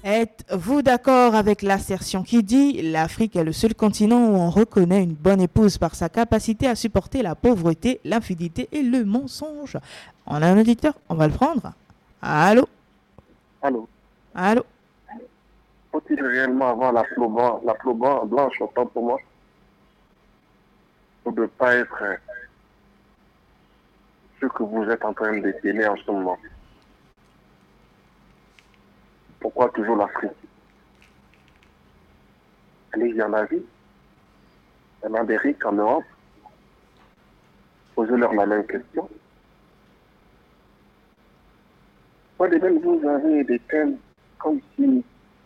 Êtes-vous d'accord avec l'assertion qui dit l'Afrique est le seul continent où on reconnaît une bonne épouse par sa capacité à supporter la pauvreté, l'infidélité et le mensonge? On a un auditeur, on va le prendre. Allô? Allô, Allô? faut-il réellement avoir la peau blanche autant pour moi pour ne pas être ce que vous êtes en train de dételer en ce moment? Pourquoi toujours l'Afrique? Allez, il y en a vie. Il y en a des riches en Europe. Posez-leur la même question. Moi, de même, vous avez des thèmes comme si,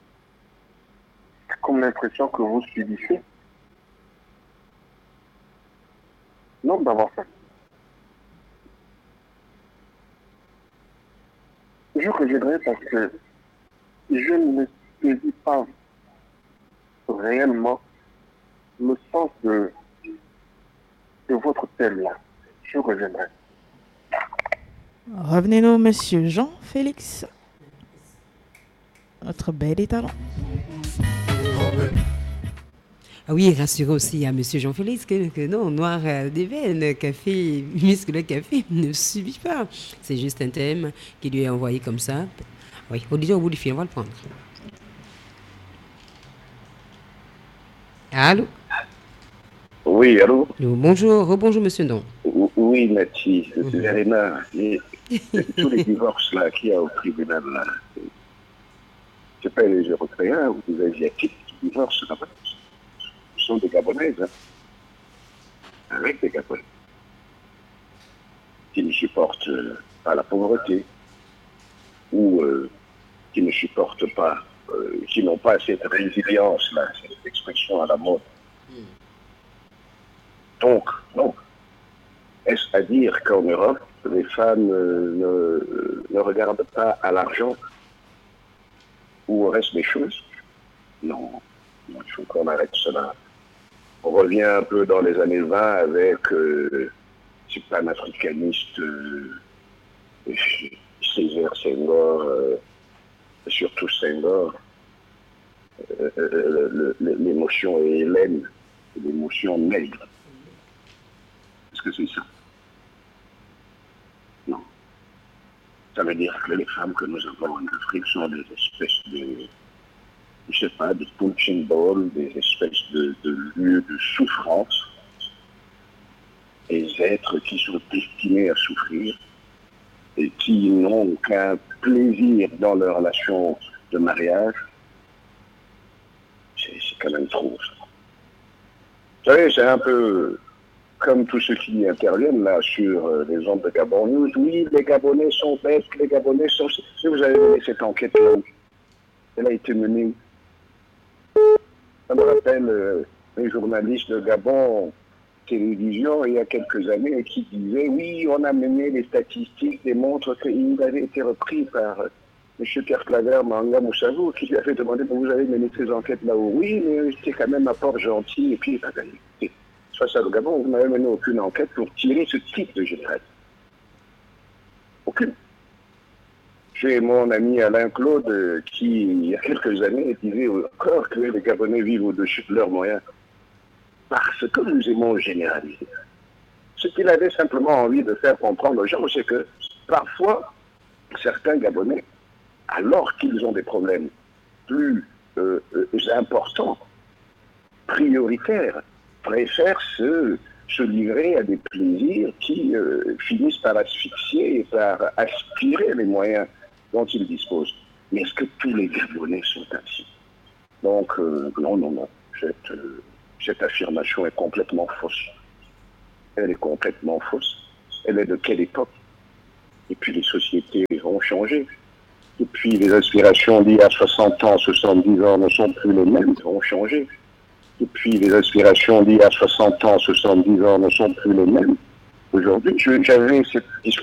comme l'impression que vous subissez. Non, d'avoir ça. Je reviendrai parce que je ne saisis pas réellement le sens de votre thème-là. Je reviendrai. Revenez-nous, monsieur Jean-Félix. Notre bel étalon. Ah oui, rassurez aussi à M. Jean-Félix que non, noir des veines, café, muscle le café ne suffit pas. C'est juste un thème qui lui est envoyé comme ça. Oui, auditeur au bout du fil, on va le prendre. Allô? Oui, allô? Bonjour, rebonjour monsieur Don. Oui, Nati, c'est Verena. Et tous les divorces là qu'il y a au tribunal là, c'est pas les Européens ou les Asiatiques qui divorcent là-bas. Ce sont des Gabonaises, hein, avec des Gabonais, qui ne supportent pas la pauvreté ou qui ne supportent pas, qui n'ont pas cette résilience là, cette expression à la mode. Donc, est-ce à dire qu'en Europe, les femmes ne regardent pas à l'argent ou au reste des choses? Non, il faut qu'on arrête cela. On revient un peu dans les années 20 avec ces panafricanistes, Césaire Senghor, surtout Senghor, l'émotion hélène, l'émotion nègre. Est-ce que c'est ça? Non. Ça veut dire que les femmes que nous avons en Afrique sont des espèces de, je sais pas, de punching balls, des espèces de lieux de souffrance, des êtres qui sont destinés à souffrir et qui n'ont qu'un plaisir dans leur relation de mariage. C'est quand même trop, ça. Vous savez, c'est un peu comme tous ceux qui interviennent là sur les ondes de Gabon News. Oui, les Gabonais sont bêtes, les Gabonais sont... Et vous avez mené cette enquête-là, elle a été menée. Ça me rappelle les journalistes de Gabon Télévision il y a quelques années qui disaient oui, on a mené les statistiques démontrent qu'il avait été repris par M. Kerklaver Manga Moussavou qui lui avait demandé vous avez mené ces enquêtes là-haut. Oui, mais c'est quand même un port gentil. Et puis, face à le Gabon, vous n'avez mené aucune enquête pour tirer ce type de général. Aucune. J'ai mon ami Alain Claude qui, il y a quelques années, disait encore que les Gabonais vivent au-dessus de leurs moyens. Parce que nous aimons généraliser. Ce qu'il avait simplement envie de faire comprendre aux gens, c'est que parfois, certains Gabonais, alors qu'ils ont des problèmes plus importants, prioritaires, préfèrent se livrer à des plaisirs qui finissent par asphyxier et par aspirer les moyens dont ils disposent. Mais est-ce que tous les Gabonais sont ainsi? Donc, non. Cette affirmation est complètement fausse. Elle est complètement fausse. Elle est de quelle époque? Et puis les sociétés ont changé. Et puis les aspirations d'il y a 60 ans, 70 ans ne sont plus les mêmes, ont changé. Et puis les aspirations d'il y a 60 ans, 70 ans ne sont plus les mêmes. Aujourd'hui, j'avais cette discussion